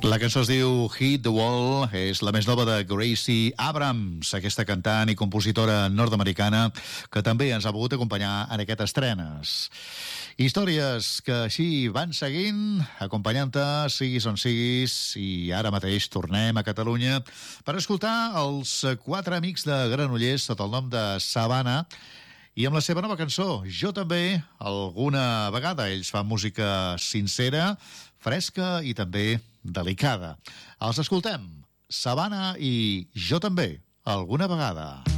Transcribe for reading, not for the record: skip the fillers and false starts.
La cançó es diu Hit the Wall, és la més nova de Gracie Abrams, aquesta cantant i compositora nord-americana que també ens ha pogut acompanyar en aquestes estrenes. Històries que així van seguint, acompanyant-te, siguis on siguis, i ara mateix tornem a Catalunya per escoltar els 4 amics de Granollers sota el nom de Savannah, i amb la seva nova cançó, Jo també, alguna vegada. Ells fan música sincera, fresca i també delicada. Els escoltem, Savannah i Jo també, alguna vegada.